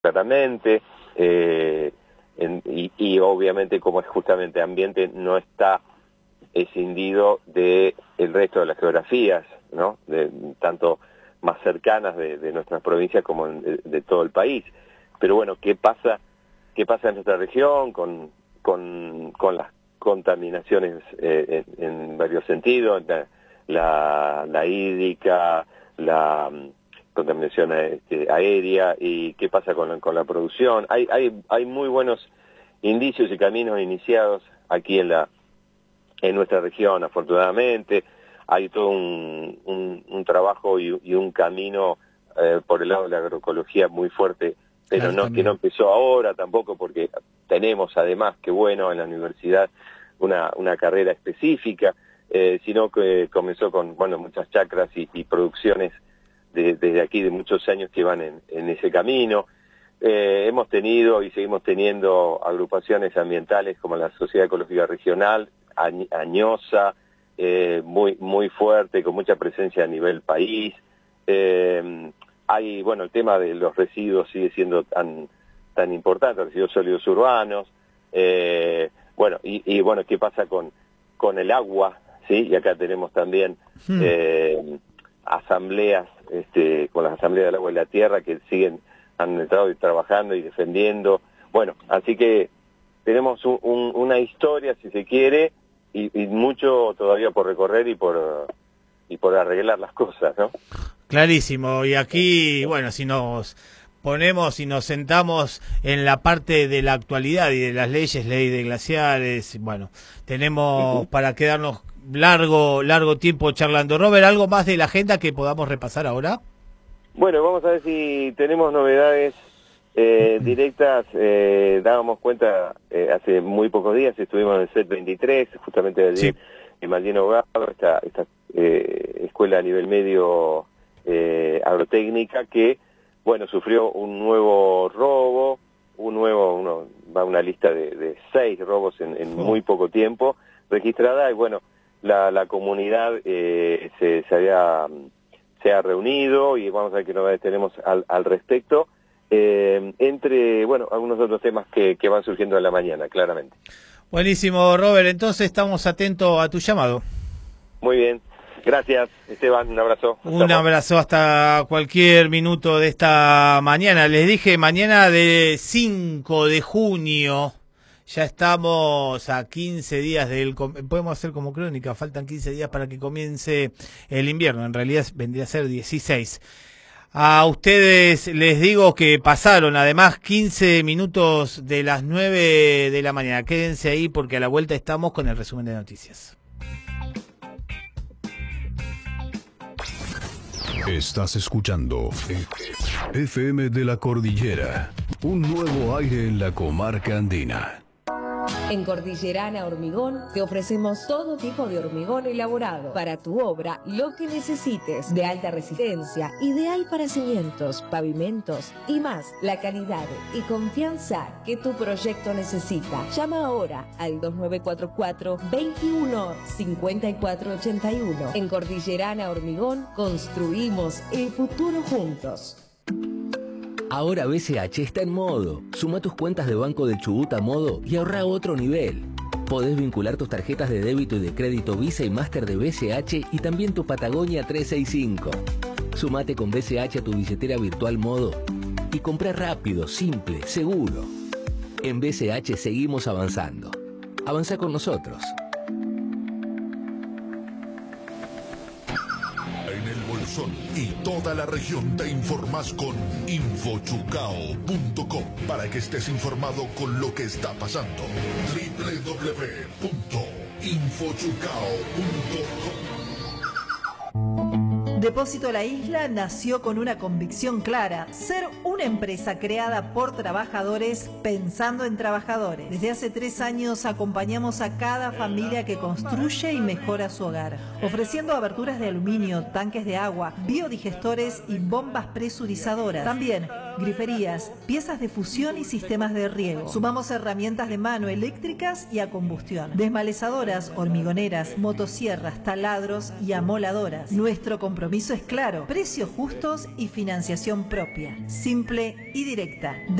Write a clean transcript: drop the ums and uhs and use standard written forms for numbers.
claramente, y obviamente como es justamente ambiente, no está escindido de el resto de las geografías, ¿no? Tanto más cercanas de nuestras provincias como de todo el país. Pero bueno, ¿qué pasa en nuestra región con las contaminaciones en varios sentidos? La hídrica, la contaminación aérea, y qué pasa con la producción. Hay muy buenos indicios y caminos iniciados aquí en nuestra región, afortunadamente. Hay todo un trabajo y un camino por el lado de la agroecología muy fuerte, pero Claro, que no empezó ahora tampoco, porque tenemos además, que bueno, en la universidad una carrera específica, sino que comenzó con muchas chacras y producciones desde aquí de muchos años que van en ese camino. Hemos tenido y seguimos teniendo agrupaciones ambientales como la Sociedad Ecológica Regional, añosa, muy fuerte, con mucha presencia a nivel país. Hay, el tema de los residuos sigue siendo tan importante, residuos sólidos urbanos. ¿Qué pasa con el agua? ¿Sí? Y acá tenemos también asambleas, con las asambleas del agua y la tierra, que han estado trabajando y defendiendo. Bueno, así que tenemos una historia, si se quiere, y mucho todavía por recorrer y por arreglar las cosas, ¿no? Clarísimo. Y aquí, si nos ponemos y nos sentamos en la parte de la actualidad y de las leyes, ley de glaciares, tenemos para quedarnos largo tiempo charlando. Robert, ¿algo más de la agenda que podamos repasar ahora? Bueno, vamos a ver si tenemos novedades directas. Dábamos cuenta, hace muy pocos días estuvimos en el CET 23, justamente allí en Malvinas Hogado, esta escuela a nivel medio agrotécnica, que sufrió un nuevo robo, va una lista de 6 robos en muy poco tiempo registrada, y la comunidad se ha reunido, y vamos a ver qué novedades tenemos al respecto, entre algunos otros temas que van surgiendo en la mañana, claramente. Buenísimo, Robert, entonces estamos atentos a tu llamado. Muy bien. Gracias, Esteban, un abrazo. Un abrazo hasta cualquier minuto de esta mañana. Les dije, mañana de 5 de junio, ya estamos a 15 días podemos hacer como crónica, faltan 15 días para que comience el invierno, en realidad vendría a ser 16. A ustedes les digo que pasaron además 15 minutos de las 9 de la mañana. Quédense ahí porque a la vuelta estamos con el resumen de noticias. Estás escuchando FM de la Cordillera, un nuevo aire en la comarca andina. En Cordillerana Hormigón te ofrecemos todo tipo de hormigón elaborado para tu obra, lo que necesites, de alta resistencia, ideal para cimientos, pavimentos y más, la calidad y confianza que tu proyecto necesita. Llama ahora al 2944 21 54 81. En Cordillerana Hormigón construimos el futuro juntos. Ahora BCH está en modo. Suma tus cuentas de Banco del Chubut a modo y ahorra a otro nivel. Podés vincular tus tarjetas de débito y de crédito Visa y Master de BCH y también tu Patagonia 365. Sumate con BCH a tu billetera virtual modo y comprá rápido, simple, seguro. En BCH seguimos avanzando. Avanza con nosotros. Y toda la región te informas con infochucao.com para que estés informado con lo que está pasando. www.infochucao.com. Depósito La Isla nació con una convicción clara: ser una empresa creada por trabajadores pensando en trabajadores. Desde hace 3 años acompañamos a cada familia que construye y mejora su hogar, ofreciendo aberturas de aluminio, tanques de agua, biodigestores y bombas presurizadoras. También griferías, piezas de fusión y sistemas de riego. Sumamos herramientas de mano eléctricas y a combustión, desmalezadoras, hormigoneras, motosierras, taladros y amoladoras. Nuestro compromiso es claro: precios justos y financiación propia, simple y directa.